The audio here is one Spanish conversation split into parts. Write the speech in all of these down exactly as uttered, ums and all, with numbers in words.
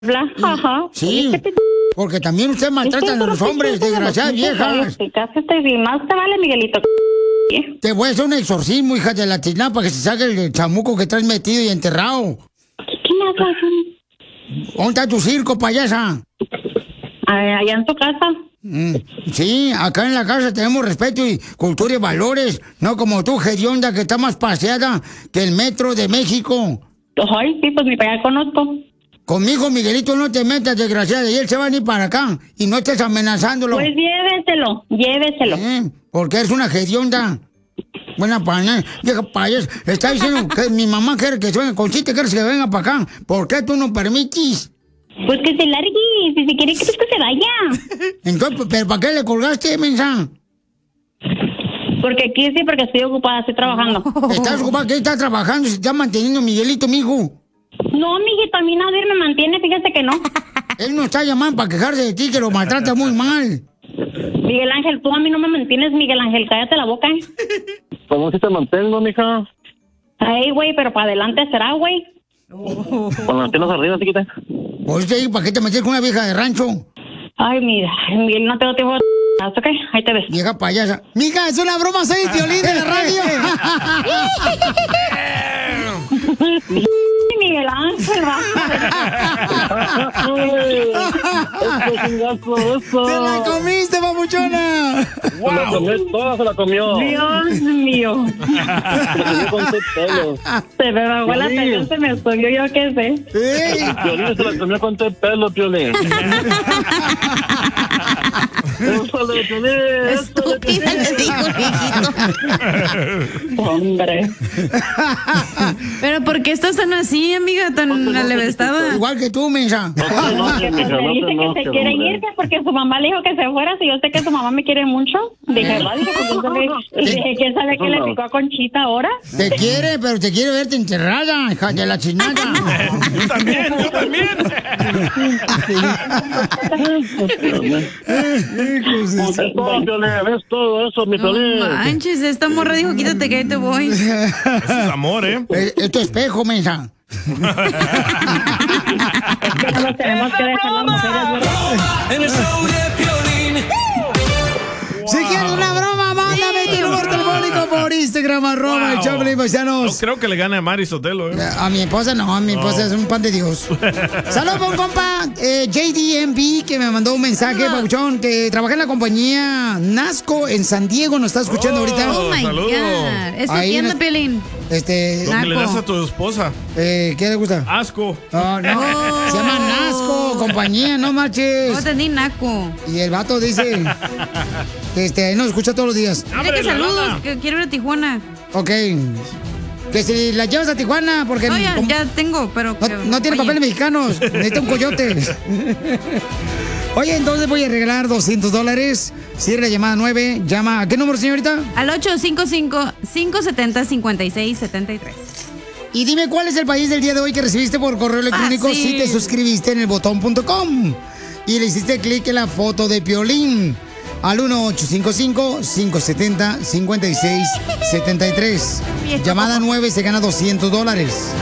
Ajá. Sí, porque también usted maltrata a los hombres, desgraciadas viejas. Y más te vale, Miguelito. Te voy a hacer un exorcismo, hija de la china, para que se saque el chamuco que traes metido y enterrado. ¿Qué me haces? ¿Dónde está tu circo, payasa? Allá en tu casa. Mm, sí, acá en la casa tenemos respeto y cultura y valores, no como tú, hedionda, que está más paseada que el metro de México. Ay, sí, pues ni para allá conozco. Conmigo, Miguelito, no te metas, desgraciada, y él se va a ir para acá, y no estés amenazándolo. Pues lléveselo, lléveselo. ¿Eh? Porque eres una hedionda. Buena pana, vieja payas. Está diciendo que mi mamá quiere que se venga, Conchita quiere que se venga para acá. ¿Por qué tú no permites? Pues que se largue, si se quiere que pues que se vaya. Entonces, ¿pero para qué le colgaste, mensa? Porque aquí sí, porque estoy ocupada, estoy trabajando. ¿Estás ocupada? ¿Qué estás trabajando? ¿Se está manteniendo Miguelito, mijo? No, amiguito, a mí nadie me mantiene, fíjate que no. Él no está llamando para quejarse de ti, que lo maltrata muy mal. Miguel Ángel, tú a mí no me mantienes, Miguel Ángel, cállate la boca, ¿eh? ¿Cómo si te mantengo, mija? Ay, güey, pero para adelante será, güey. Con las piernas arriba, chiquita. Pues sí, ¿para qué te metes con una vieja de rancho? Ay, mira, Miguel, no tengo tiempo de... ¿Ok? Ahí te ves. Vieja payasa. Mija, es una broma, soy Piolín de la radio. Miguel Ángel, va. ¡Te la comiste, papuchona! Wow. Se la comió toda, se la comió. Dios mío. Se la comió con tu pelo. Se me bajó la pelo, se me subió, yo qué sé. Sí. Piolín se la comió con tu pelo, Piolín. Estúpida, le dijo el viejito. Hombre. Pero ¿por qué estás tan así, amiga? Tan alevestada. Igual que tú, mensa. Porque pues me dice que se quiere ir, porque su mamá le dijo que se fuera. Si yo sé que su mamá me quiere mucho. Dije, va, dije, pues y dije, ¿quién sabe qué le picó a Conchita ahora? Te quiere, pero te quiere verte enterrada, hija de la chinada. Yo también, yo también. ¿Ves todo, Piolín? ¿Ves todo eso, mi Piolín? No manches, esta morra dijo, quítate que ahí te voy. Eso es amor, ¿eh? Es, es tu espejo, mensa. Es que no nos tenemos que dejar las mujeres, ¿verdad? En el show de Piolín. Si quieres una broma, mándame tu número telefónico por Instagram, arroba el show de Piolín, paisanos. No creo que le gane a Mari Sotelo, ¿eh? A mi esposa no, a mi esposa No. es un pan de Dios. Saludos por un compa, eh, J D M P, que me mandó un mensaje, papuchón, que trabaja en la compañía Nasco en San Diego, nos está escuchando Oh, ahorita. Oh my saludos. God. ¿Esta Ahí tienda, en- Piolín? Este, Lo que le Naco. das a tu esposa. eh, ¿qué le gusta? Asco. No, no, se llama Nasco, compañía, no marches. No entendí, naco. Y el vato dice que este, nos escucha todos los días. Dile Hombre, que la saludos, lana. que quiero ir a Tijuana. Ok. Que si la llevas a Tijuana, porque No, ya, como- ya tengo, pero... no, que- no tiene oye. papeles mexicanos, necesita un coyote. Oye, entonces voy a regalar doscientos dólares. Cierra la llamada nueve. Llama, ¿a qué número, señorita? Al ocho cinco cinco, cinco siete cero, cinco seis siete tres. Y dime cuál es el país del día de hoy que recibiste por correo electrónico Fácil. si te suscribiste en el botón punto com y le hiciste clic en la foto de Piolín al uno ocho cinco cinco, cinco siete cero, cinco seis siete tres. Viejo. Llamada nueve se gana doscientos dólares.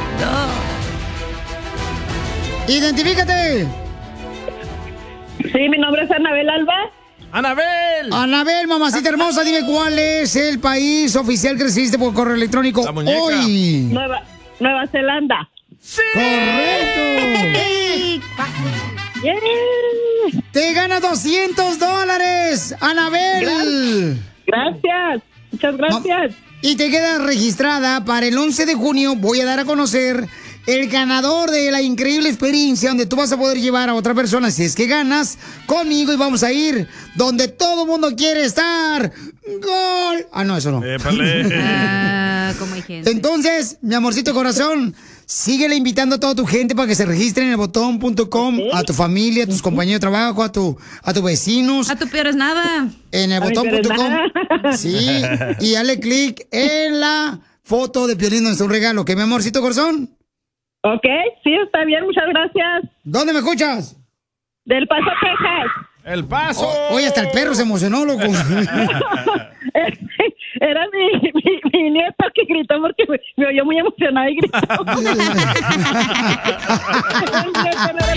¡Identifícate! Sí, mi nombre es Anabel Alba. ¡Anabel! Anabel, mamacita hermosa, dime cuál es el país oficial que recibiste por correo electrónico La muñeca. hoy. Nueva, Nueva Zelanda. ¡Correcto! Yeah. ¡Te gana doscientos dólares, Anabel! Gracias. Muchas gracias. Y te quedas registrada para el once de junio. Voy a dar a conocer el ganador de la increíble experiencia donde tú vas a poder llevar a otra persona si es que ganas conmigo y vamos a ir donde todo mundo quiere estar. ¡Gol! Ah, no, eso no. Épale. Ah, como hay gente. Entonces, mi amorcito corazón, síguele invitando a toda tu gente para que se registren en el botón punto com, a tu familia, a tus compañeros de trabajo, a tu a tus vecinos. A tu peor es nada. En el A mi botón punto com. nada. Sí, y dale clic en la foto de Piolín donde está un regalo. ¿Qué, mi amorcito corazón? Ok, sí, está bien, muchas gracias. ¿Dónde me escuchas? Del Paso, Texas. ¡El paso! Oye, hasta el perro se emocionó, loco. Era mi, mi, mi nieto que gritó porque me, me oyó muy emocionada y gritó.